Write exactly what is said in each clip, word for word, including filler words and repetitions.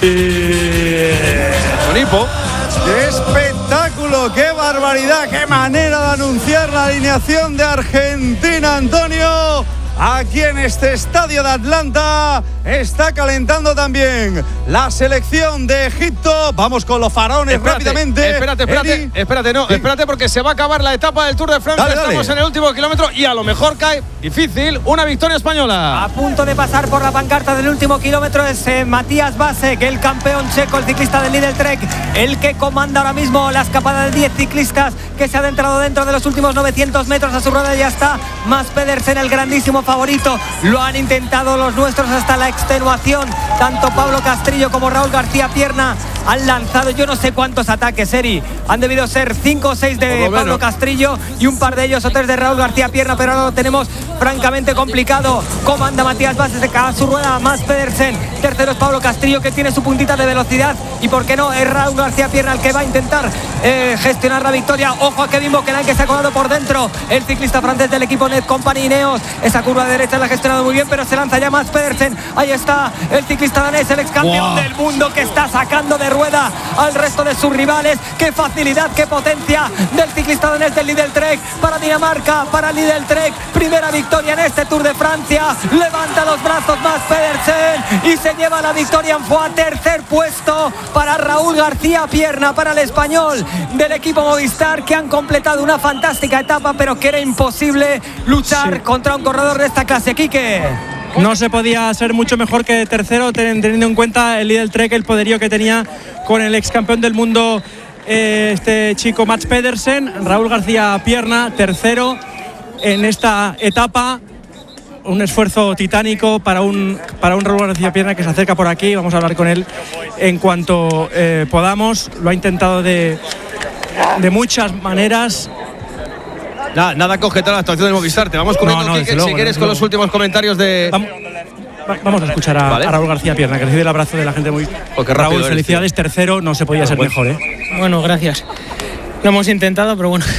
Con hipo. ¡Qué espectáculo! ¡Qué barbaridad! ¡Qué manera de anunciar la alineación de Argentina, Antonio! Aquí en este estadio de Atlanta está calentando también la selección de Egipto. Vamos con los faraones espérate, rápidamente. Espérate, espérate, Eri. espérate, no, Sí. espérate porque se va a acabar la etapa del Tour de Francia. Dale, dale. Estamos en el último kilómetro y a lo mejor cae difícil una victoria española. A punto de pasar por la pancarta del último kilómetro es eh, Matías Vasek, el campeón checo, el ciclista del Lidl Trek, el que comanda ahora mismo la escapada de diez ciclistas que se ha adentrado dentro de los últimos novecientos metros. A su rueda ya está Mads Pedersen, el grandísimo favorito. Lo han intentado los nuestros hasta la extenuación. Tanto Pablo Castrillo como Raúl García Pierna han lanzado yo no sé cuántos ataques, Eri. Han debido ser cinco o seis de Pablo Castrillo y un par de ellos o tres de Raúl García Pierna, pero ahora lo tenemos francamente complicado. Comanda Matías Vasek a su rueda Mads Pedersen. Tercero es Pablo Castrillo, que tiene su puntita de velocidad, y por qué no es Raúl García Pierna el que va a intentar eh, gestionar la victoria. Ojo a Kevin Bouquelin, que se ha colado por dentro, el ciclista francés del equipo Net Company Ineos. Esa curva de derecha la ha gestionado muy bien, pero se lanza ya Mads Pedersen. Ahí está el ciclista danés, el ex campeón wow. del mundo, que está sacando de rueda al resto de sus rivales. Qué facilidad, qué potencia del ciclista danés del Lidl Trek para Dinamarca, para Lidl Trek. Primera victoria en este Tour de Francia. Levanta los brazos Mads Pedersen y se lleva la victoria en Foix. Tercer puesto para Raúl García Pierna, para el español del equipo Movistar, que han completado una fantástica etapa, pero que era imposible luchar sí. contra un corredor de esta clase. Quique. No se podía ser mucho mejor que tercero, teniendo en cuenta el Lidl Trek, el poderío que tenía con el ex campeón del mundo, eh, este chico Mads Pedersen. Raúl García Pierna, tercero en esta etapa. Un esfuerzo titánico para un, para un Raúl García Pierna que se acerca por aquí. Vamos a hablar con él en cuanto eh, podamos. Lo ha intentado de, de muchas maneras. Nada, nada que objetar a la actuación del Movistar. Te vamos comiendo, no, no, Quique, luego, si quieres, con los últimos comentarios de... Vamos, vamos a escuchar a, vale. a Raúl García Pierna, que recibe el abrazo de la gente muy... Porque Raúl, felicidades, tío. Tercero, no se podía bueno, ser bueno. mejor, ¿eh? Bueno, gracias. Lo hemos intentado, pero bueno,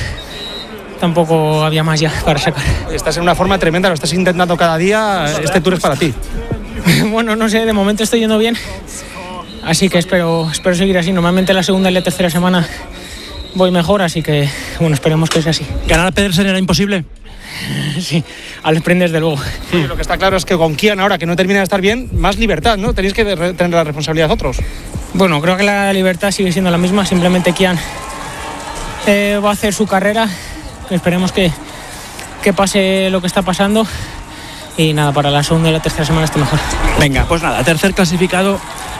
tampoco había más ya para sacar. Estás en una forma tremenda, lo estás intentando cada día. Este Tour es para ti. Bueno, no sé, de momento estoy yendo bien, así que espero, espero seguir así. Normalmente la segunda y la tercera semana voy mejor, así que bueno, esperemos que sea así. ¿Ganar a Pedersen era imposible? Sí, al sprint desde luego. Sí, lo que está claro es que con Kian, ahora que no termina de estar bien, más libertad, ¿no? Tenéis que tener la responsabilidad otros. Bueno, creo que la libertad sigue siendo la misma, simplemente Kian eh, va a hacer su carrera. Esperemos que, que pase lo que está pasando y nada, para la segunda y la tercera semana esté mejor. Venga, pues nada, tercer clasificado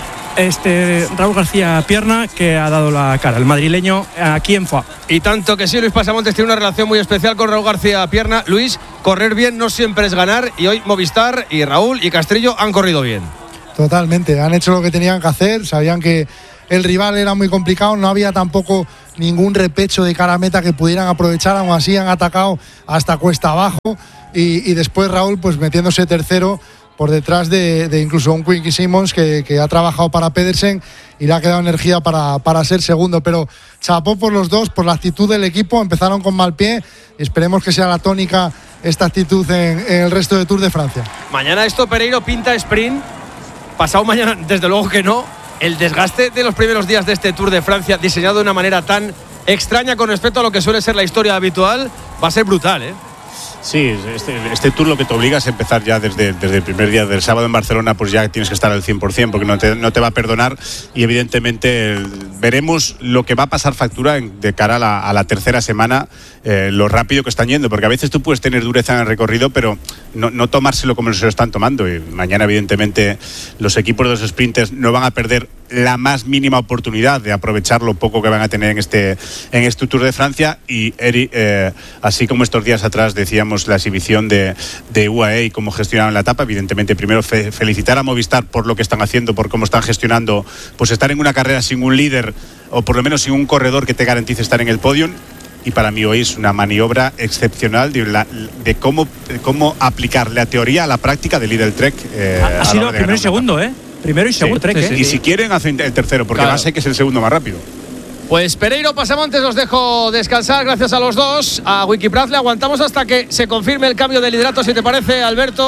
este Raúl García Pierna, que ha dado la cara, el madrileño, aquí en Foix. Y tanto que sí, Luis Pasamontes tiene una relación muy especial con Raúl García Pierna. Luis, correr bien no siempre es ganar, y hoy Movistar y Raúl y Castrillo han corrido bien. Totalmente, han hecho lo que tenían que hacer, sabían que el rival era muy complicado, no había tampoco ningún repecho de cara a meta que pudieran aprovechar, aún así han atacado hasta cuesta abajo, y, y después Raúl pues metiéndose tercero por detrás de, de incluso un Quincy Simons que, que ha trabajado para Pedersen y le ha quedado energía para, para ser segundo. Pero chapó por los dos, por la actitud del equipo. Empezaron con mal pie y esperemos que sea la tónica esta actitud en, en el resto de Tour de Francia. Mañana esto, Pereiro, pinta sprint. Pasado mañana, desde luego que no. El desgaste de los primeros días de este Tour de Francia, diseñado de una manera tan extraña con respecto a lo que suele ser la historia habitual, va a ser brutal, ¿eh? Sí, este, este Tour lo que te obliga es empezar ya desde, desde el primer día del sábado en Barcelona, pues ya tienes que estar al cien por ciento porque no te, no te va a perdonar, y evidentemente el, veremos lo que va a pasar factura en, de cara a la, a la tercera semana, eh, lo rápido que están yendo, porque a veces tú puedes tener dureza en el recorrido, pero no, no tomárselo como se lo están tomando, y mañana evidentemente los equipos de los sprinters no van a perder la más mínima oportunidad de aprovechar lo poco que van a tener en este, en este Tour de Francia. Y Eri, eh, así como estos días atrás decíamos la exhibición de, de U A E y cómo gestionaron la etapa, evidentemente primero fe, felicitar a Movistar por lo que están haciendo, por cómo están gestionando, pues estar en una carrera sin un líder o por lo menos sin un corredor que te garantice estar en el podium. Y para mí hoy es una maniobra excepcional de, la, de, cómo, de cómo aplicar la teoría a la práctica del Lidl Trek. Eh, ha, ha sido primero y segundo, ¿eh? Primero y segundo sí, Trek, sí, ¿eh? sí. Y si quieren hacen el tercero, porque claro, va a ser que es el segundo más rápido. Pues Pereiro, Pasamontes, os dejo descansar, gracias a los dos. A Wiki Praz le aguantamos hasta que se confirme el cambio de liderato, si te parece, Alberto.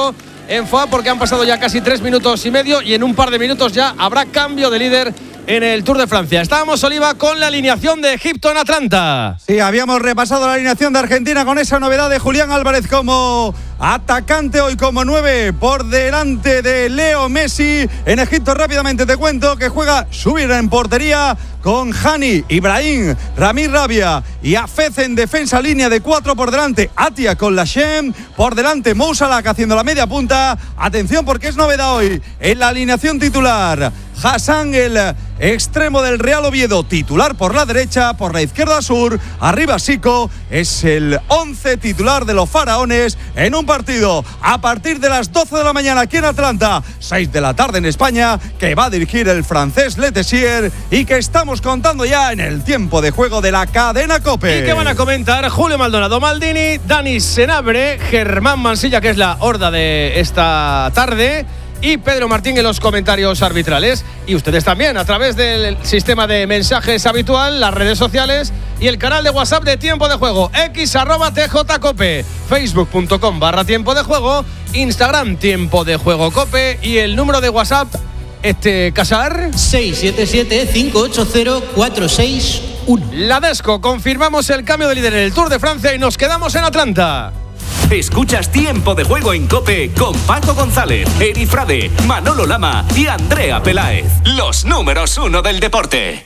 en F A porque han pasado ya casi tres minutos y medio y en un par de minutos ya habrá cambio de líder en el Tour de Francia. Estábamos, Oliva, con la alineación de Egipto en Atlanta. Sí, habíamos repasado la alineación de Argentina con esa novedad de Julián Álvarez como atacante, hoy como nueve, por delante de Leo Messi. En Egipto, rápidamente te cuento que juega Subir en portería con Hani, Ibrahim, Ramir Rabia y Hafez en defensa, línea de cuatro por delante, Atia con Lashem, por delante Mo Salah haciendo la media punta. Atención porque es novedad hoy en la alineación titular. Hassan, el extremo del Real Oviedo, titular por la derecha, por la izquierda Sur, arriba Sico, es el once titular de los faraones en un partido a partir de las doce de la mañana aquí en Atlanta, seis de la tarde en España, que va a dirigir el francés Le Tessier y que estamos contando ya en el tiempo de juego de la cadena COPE. Y que van a comentar Julio Maldonado Maldini, Dani Senabre, Germán Mansilla, que es la horda de esta tarde, y Pedro Martín en los comentarios arbitrales. Y ustedes también a través del sistema de mensajes habitual, las redes sociales y el canal de WhatsApp de Tiempo de Juego, x arroba tjcope, facebook.com barra Tiempo de Juego, Instagram Tiempo de Juego Cope y el número de WhatsApp, este Casar, seis siete siete, cinco ocho cero, cuatro seis uno. Ladesco, confirmamos el cambio de líder en el Tour de Francia y nos quedamos en Atlanta. Escuchas Tiempo de Juego en COPE con Paco González, Eri Frade, Manolo Lama y Andrea Peláez. Los números uno del deporte.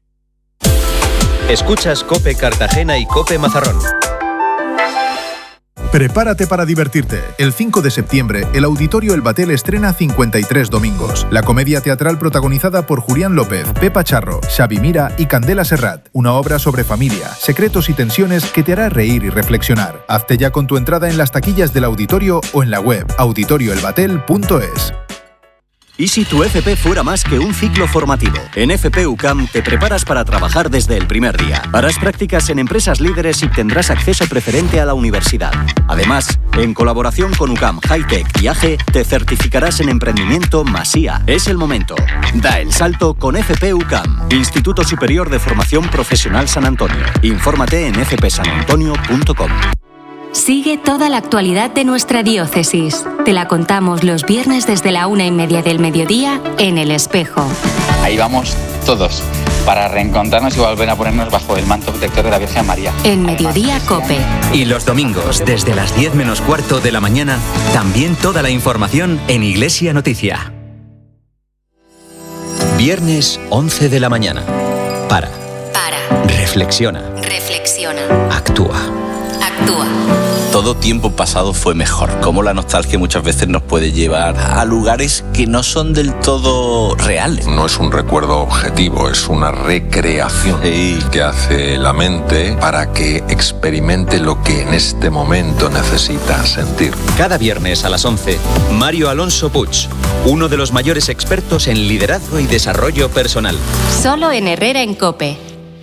Escuchas COPE Cartagena y COPE Mazarrón. Prepárate para divertirte. El cinco de septiembre, el Auditorio El Batel estrena cincuenta y tres domingos. La comedia teatral protagonizada por Julián López, Pepa Charro, Xavi Mira y Candela Serrat. Una obra sobre familia, secretos y tensiones que te hará reír y reflexionar. Hazte ya con tu entrada en las taquillas del auditorio o en la web auditorio el batel punto es. ¿Y si tu F P fuera más que un ciclo formativo? En F P U C A M te preparas para trabajar desde el primer día. Harás prácticas en empresas líderes y tendrás acceso preferente a la universidad. Además, en colaboración con U C A M, Hightech y A G E, te certificarás en emprendimiento más I A. Es el momento. Da el salto con F P U C A M, Instituto Superior de Formación Profesional San Antonio. Infórmate en f p san antonio punto com. Sigue toda la actualidad de nuestra diócesis. Te la contamos los viernes desde la una y media del mediodía en El Espejo. Ahí vamos todos para reencontrarnos y volver a ponernos bajo el manto protector de la Virgen María. En Mediodía COPE. Y los domingos desde las diez menos cuarto de la mañana, también toda la información en Iglesia Noticia. Viernes once de la mañana. Para. Para. Reflexiona. Reflexiona. Actúa. Actúa. Todo tiempo pasado fue mejor. Cómo la nostalgia muchas veces nos puede llevar a lugares que no son del todo reales. No es un recuerdo objetivo, es una recreación sí. que hace la mente para que experimente lo que en este momento necesita sentir. Cada viernes a las once, Mario Alonso Puig, uno de los mayores expertos en liderazgo y desarrollo personal. Solo en Herrera en COPE.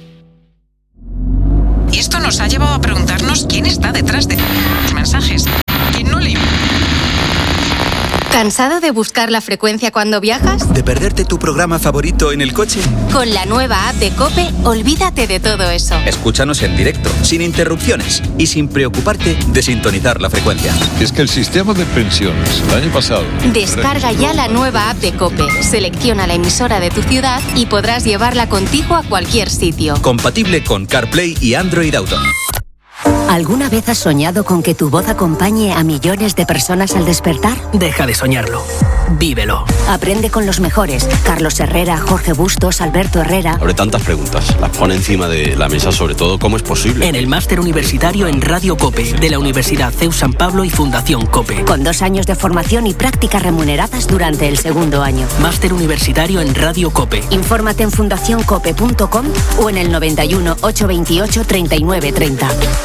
Y esto nos ha llevado a preguntarnos quién está detrás de los mensajes. ¿Quién no le... ¿Cansado de buscar la frecuencia cuando viajas? ¿De perderte tu programa favorito en el coche? Con la nueva app de COPE, olvídate de todo eso. Escúchanos en directo, sin interrupciones y sin preocuparte de sintonizar la frecuencia. Es que el sistema de pensiones, el año pasado... Descarga ya la nueva app de COPE, selecciona la emisora de tu ciudad y podrás llevarla contigo a cualquier sitio. Compatible con CarPlay y Android Auto. ¿Alguna vez has soñado con que tu voz acompañe a millones de personas al despertar? Deja de soñarlo. Vívelo. Aprende con los mejores. Carlos Herrera, Jorge Bustos, Alberto Herrera. Abre tantas preguntas. Las pone encima de la mesa, sobre todo, ¿cómo es posible? En el máster universitario en Radio COPE, de la Universidad C E U San Pablo y Fundación COPE. Con dos años de formación y prácticas remuneradas durante el segundo año. Máster universitario en Radio COPE. Infórmate en fundación cope punto com o en el noventa y uno, ochocientos veintiocho, treinta y nueve treinta.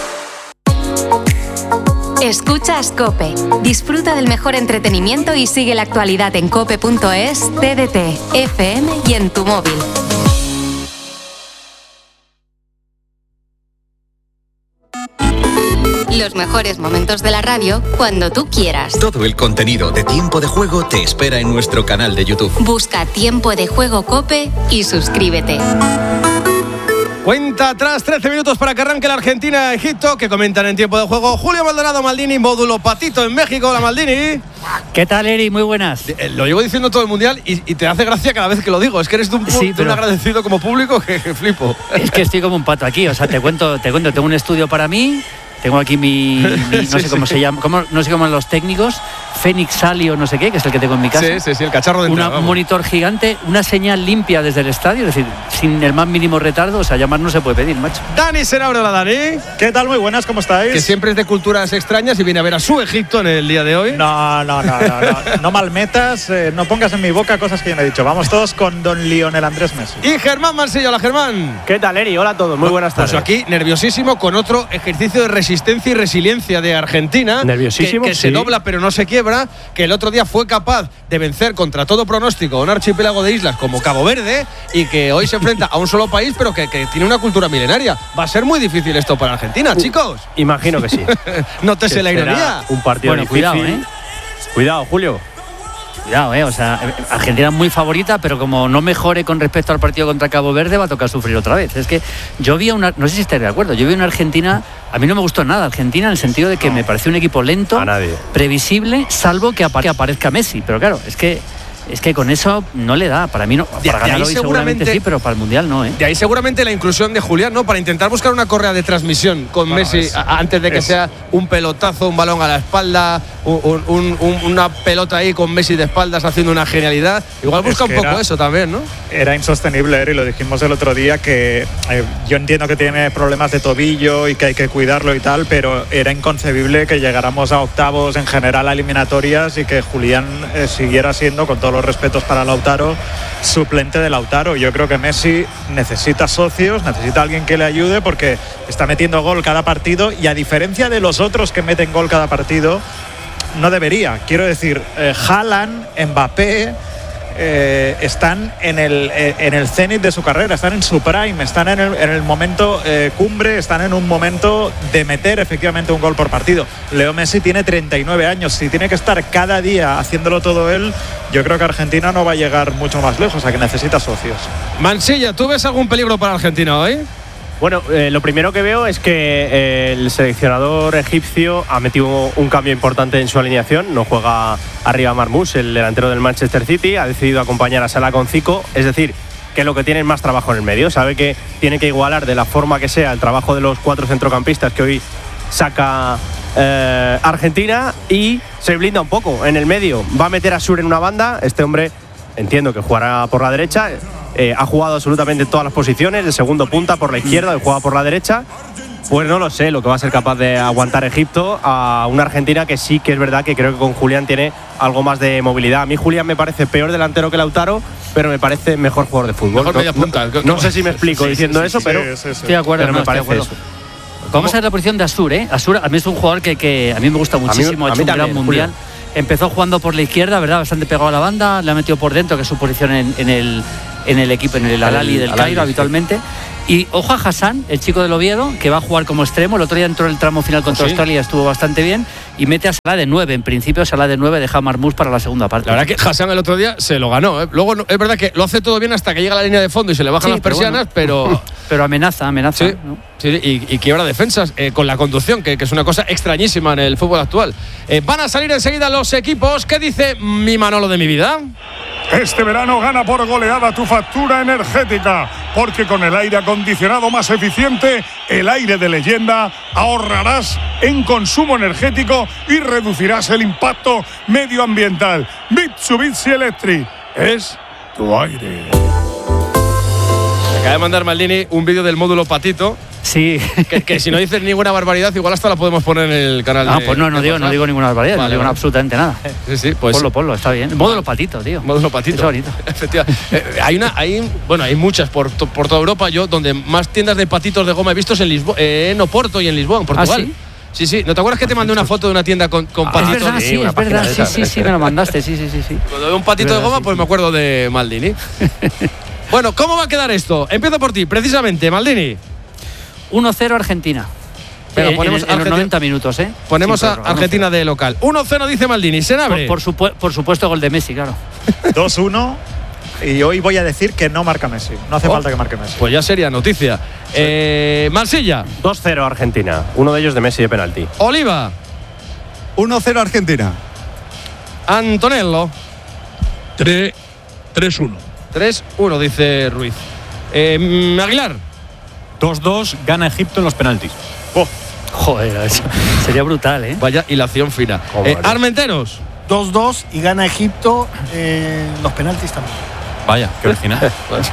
Escuchas COPE. Disfruta del mejor entretenimiento y sigue la actualidad en cope punto es, T D T, F M y en tu móvil. Los mejores momentos de la radio cuando tú quieras. Todo el contenido de Tiempo de Juego te espera en nuestro canal de YouTube. Busca Tiempo de Juego COPE y suscríbete. Cuenta atrás, trece minutos para que arranque la Argentina-Egipto, que comentan en Tiempo de Juego Julio Maldonado Maldini, módulo Patito en México. Hola, Maldini. ¿Qué tal, Eri? Muy buenas. Eh, Lo llevo diciendo todo el mundial y, y te hace gracia cada vez que lo digo. Es que eres de un, Sí, de pero- un agradecido como público que, que flipo. Es que estoy como un pato aquí, o sea, te cuento, te cuento, tengo un estudio para mí, tengo aquí mi, mi- no Sí, sé cómo sí. se llama, cómo- no sé cómo llaman los técnicos, Fénix Salio, no sé qué, que es el que tengo en mi casa. Sí, sí, sí, el cacharro de Una- entrada, un vamos. monitor gigante, una señal limpia desde el estadio, es decir, sin el más mínimo retardo, o sea, llamar no se puede pedir, macho. Dani Senabre, hola Dani. ¿Qué tal? Muy buenas, ¿cómo estáis? Que siempre es de culturas extrañas y viene a ver a su Egipto en el día de hoy. No, no, no, no, no, no malmetas, eh, no pongas en mi boca cosas que yo no he dicho. Vamos todos con don Lionel Andrés Messi. Y Germán Mansilla, hola Germán. ¿Qué tal, Eri? Hola a todos, muy buenas tardes. Pues aquí, nerviosísimo, con otro ejercicio de resistencia y resiliencia de Argentina. Nerviosísimo, Que, que se sí. dobla pero no se quiebra. Que el otro día fue capaz de vencer contra todo pronóstico a un archipiélago de islas como Cabo Verde. Y que hoy se enfrenta a un solo país, pero que, que tiene una cultura milenaria. Va a ser muy difícil esto para Argentina, chicos. Imagino que sí. Nótese la Será ironía. Un partido Bueno, difícil. cuidado, ¿eh? Cuidado, Julio. Cuidado, eh, o sea, Argentina es muy favorita, pero como no mejore con respecto al partido contra Cabo Verde, va a tocar sufrir otra vez. Es que yo vi a una, no sé si estáis de acuerdo, yo vi una Argentina, a mí no me gustó nada Argentina en el sentido de que me pareció un equipo lento, A nadie. previsible, salvo que, apa- que aparezca Messi. Pero claro, es que es que con eso no le da. Para mí no. De- Para de ganar ahí hoy seguramente seguramente- sí, pero para el Mundial no, ¿eh? De ahí seguramente la inclusión de Julián, ¿no? Para intentar buscar una correa de transmisión con Bueno, Messi es- a- antes de que es- sea un pelotazo, un balón a la espalda, un- un- un- una pelota ahí con Messi de espaldas haciendo una genialidad. Igual Es busca un que poco era- eso también, ¿no? Era insostenible, Eri, lo dijimos el otro día, que eh, yo entiendo que tiene problemas de tobillo y que hay que cuidarlo y tal, pero era inconcebible que llegáramos a octavos en general a eliminatorias y que Julián eh, siguiera siendo, con todos los respetos para Lautaro, suplente de Lautaro. Yo creo que Messi necesita socios, necesita alguien que le ayude porque está metiendo gol cada partido y a diferencia de los otros que meten gol cada partido, no debería. Quiero decir, eh, Haaland, Mbappé, eh, están en el, eh, en el cenit de su carrera, están en su prime, están en el, en el momento eh, cumbre, están en un momento de meter efectivamente un gol por partido. Leo Messi tiene treinta y nueve años, si tiene que estar cada día haciéndolo todo él, yo creo que Argentina no va a llegar mucho más lejos, o sea que necesita socios. Mansilla, ¿tú ves algún peligro para Argentina hoy? Bueno, eh, lo primero que veo es que eh, el seleccionador egipcio ha metido un cambio importante en su alineación. No juega arriba Marmoush, el delantero del Manchester City. Ha decidido acompañar a Salah con Zico. Es decir, que lo que tiene es más trabajo en el medio. Sabe que tiene que igualar de la forma que sea el trabajo de los cuatro centrocampistas que hoy saca eh, Argentina y se blinda un poco en el medio. Va a meter a Sur en una banda. Este hombre entiendo que jugará por la derecha. Eh, ha jugado absolutamente todas las posiciones, de segundo punta por la izquierda, de juega por la derecha. Pues no lo sé lo que va a ser capaz de aguantar Egipto a una Argentina que sí que es verdad que creo que con Julián tiene algo más de movilidad. A mí Julián me parece peor delantero que Lautaro, pero me parece mejor jugador de fútbol. Mejor No- media punta. No, no sé si me explico Sí, sí, diciendo sí, eso, sí, pero, sí, sí. Estoy de acuerdo, pero no, me estoy de parece acuerdo. eso. Vamos a ver la posición de Asur, ¿eh? Asur a mí es un jugador que, que a mí me gusta muchísimo, a ha mí hecho un gran también, mundial. Julio. Empezó jugando por la izquierda, ¿verdad? Bastante pegado a la banda, le ha metido por dentro, que es su posición en, en el, en el equipo, en el Al-Ahly del Al-Ahly, Cairo sí. habitualmente. Y ojo a Hassan, el chico del Oviedo, que va a jugar como extremo. El otro día entró en el tramo final contra ¿Oh, sí? Australia, estuvo bastante bien. Y mete a Salah de nueve. En principio, Salah de nueve deja a Marmoush para la segunda parte. La verdad que Hassan el otro día se lo ganó. ¿eh? Luego no- es verdad que lo hace todo bien hasta que llega a la línea de fondo y se le bajan Sí, las pero persianas, pero. Pero amenaza, amenaza. Sí, ¿no? sí, y, y quiebra defensas eh, con la conducción, que, que es una cosa extrañísima en el fútbol actual. Eh, van a salir enseguida los equipos. ¿Qué dice mi Manolo de mi vida? Este verano gana por goleada tu factura energética, porque con el aire acondicionado más eficiente, el aire de leyenda, ahorrarás en consumo energético y reducirás el impacto medioambiental. Mitsubishi Electric es tu aire. Acaba de mandar Maldini un vídeo del módulo patito. Sí. Que, que si no dices ninguna barbaridad, igual hasta la podemos poner en el canal. Ah, de, pues no, no de digo, no WhatsApp. digo ninguna barbaridad, Vale, no digo vale. absolutamente nada. Sí, sí, pues. Ponlo, ponlo, está bien. Módulo patito, tío. Módulo patito. Es bonito. Efectivamente. Eh, hay una, hay, bueno, hay muchas por, to- por toda Europa. Yo, donde más tiendas de patitos de goma he visto es en Lisboa, eh, en Oporto y en Lisboa, en Portugal. ¿sí? Sí, sí. ¿No te acuerdas que te mandé una foto de una tienda con, con Ah, patitos? es verdad, sí, es verdad. Sí, sí, sí, me lo mandaste. Sí, sí, sí. sí. Cuando veo un patito Es de verdad, goma, sí, pues sí. me acuerdo de Maldini. Bueno, ¿cómo va a quedar esto? Empiezo por ti, precisamente, Maldini. uno cero Argentina. Venga, En- ponemos en, en los Argentina- noventa minutos, ¿eh? Ponemos Sin a prórroga, Argentina de local. uno cero dice Maldini. Por, Senabre. por, supue- por supuesto, gol de Messi, claro. dos uno y hoy voy a decir que no marca Messi. No hace Oh, falta que marque Messi. Pues ya sería noticia. Eh, Mansilla. dos cero Argentina. Uno de ellos de Messi de penalti. Oliva. uno cero Argentina. Antonello. tres uno. tres uno, dice Ruiz. Eh, Aguilar. dos dos, gana Egipto en los penaltis. Oh. Joder, eso sería brutal, ¿eh? Vaya hilación fina. Eh, Armenteros. dos dos y gana Egipto en los penaltis también. Vaya, qué original. Pues,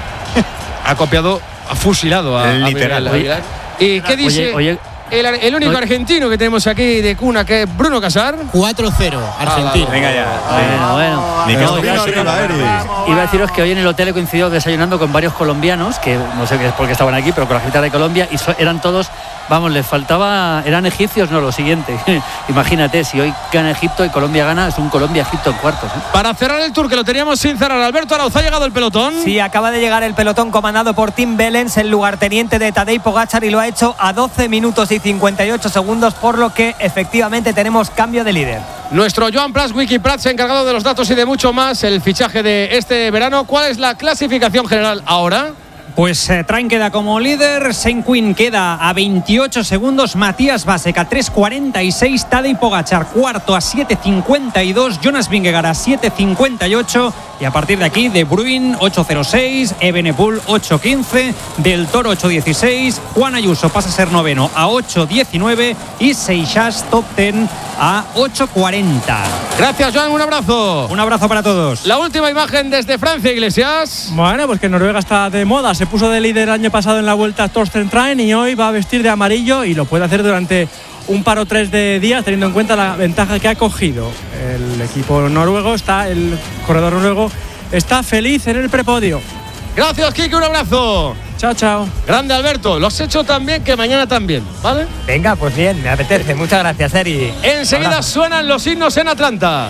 ha copiado, ha fusilado a, literal. a Miguel Aguilar. ¿Y qué dice Oye, oye, el, el único oye. argentino que tenemos aquí de cuna, que es Bruno Casar? cuatro cero, Argentina. Venga ya. Bueno, bueno. Ni No, que iba, a decir- iba a deciros que hoy en el hotel he coincidido desayunando con varios colombianos, que no sé qué es porque estaban aquí, pero con la gente de Colombia, y so- eran todos, vamos, les faltaba, eran egipcios, no, lo siguiente. Imagínate, si hoy gana Egipto y Colombia gana, es un Colombia-Egipto en cuartos. ¿eh? Para cerrar el tour, que lo teníamos sin cerrar, Alberto Arauz, ¿ha llegado el pelotón? Sí, acaba de llegar el pelotón comandado por Tim Wellens, el lugarteniente de Tadej Pogačar, y lo ha hecho a doce minutos y cincuenta y ocho segundos, por lo que efectivamente tenemos cambio de líder. Nuestro Joan Prats, Wiki Prats, encargado de los datos y de mucho más, el fichaje de este verano. ¿Cuál es la clasificación general ahora? Pues eh, Train queda como líder, Saint Quinn queda a veintiocho segundos, Matías Vasek a tres cuarenta y seis, Tadej Pogačar cuarto a siete cincuenta y dos, Jonas Vingegaard a siete cincuenta y ocho, y a partir de aquí De Bruyne ocho cero seis, Evenepoel ocho quince, Del Toro ocho dieciséis, Juan Ayuso pasa a ser noveno a ocho diecinueve y Seixas top diez a ocho cuarenta. Gracias, Joan, un abrazo. Un abrazo para todos. La última imagen desde Francia, Iglesias. Bueno, pues que Noruega está de moda. Se puso de líder el año pasado en la Vuelta Torsten Train y hoy va a vestir de amarillo y lo puede hacer durante un par o tres de días, teniendo en cuenta la ventaja que ha cogido. El equipo noruego está, el corredor noruego está feliz en el prepodio. Gracias, Kike, un abrazo. Chao, chao. Grande, Alberto. Lo has hecho tan bien que mañana también, ¿vale? Venga, pues bien, me apetece. Muchas gracias, Eri. Enseguida Abrazo. suenan los himnos en Atlanta.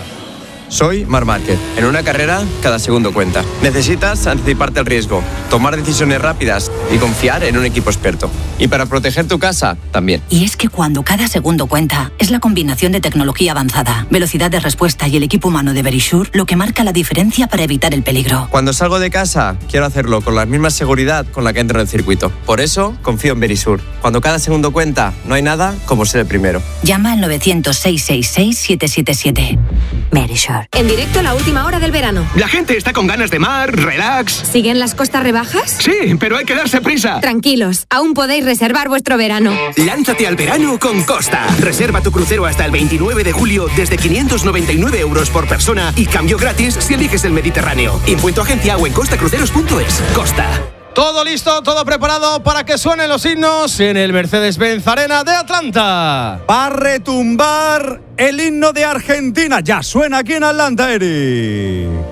Soy Marc Márquez. En una carrera, cada segundo cuenta. Necesitas anticiparte al riesgo, tomar decisiones rápidas y confiar en un equipo experto. Y para proteger tu casa, también. Y es que cuando cada segundo cuenta, es la combinación de tecnología avanzada, velocidad de respuesta y el equipo humano de Verisure lo que marca la diferencia para evitar el peligro. Cuando salgo de casa, quiero hacerlo con la misma seguridad con la que entro en el circuito. Por eso, confío en Verisure. Cuando cada segundo cuenta, no hay nada como ser el primero. Llama al novecientos, seiscientos sesenta y seis, siete siete siete. Verisure. En directo a la última hora del verano. La gente está con ganas de mar, relax. ¿Siguen las costas rebajas? Sí, pero hay que darse prisa. Tranquilos, aún podéis reservar vuestro verano. Lánzate al verano con Costa. Reserva tu crucero hasta el veintinueve de julio desde quinientos noventa y nueve euros por persona y cambio gratis si eliges el Mediterráneo. Impuesto agencia o en costacruceros punto es. Costa. Todo listo, todo preparado para que suenen los himnos en el Mercedes-Benz Arena de Atlanta. Va a retumbar el himno de Argentina. Ya suena aquí en Atlanta, Eri.